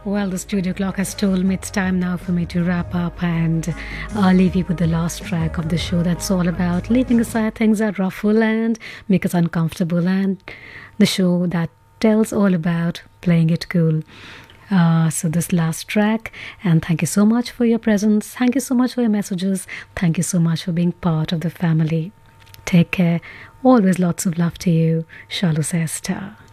Well, the studio clock has told me it's time now for me to wrap up and leave you with the last track of the show that's all about leaving aside things that ruffle and make us uncomfortable, and the show that tells all about playing it cool. So, this last track, and thank you so much for your presence. Thank you so much for your messages. Thank you so much for being part of the family. Take care. Always lots of love to you. Shalu Sesta.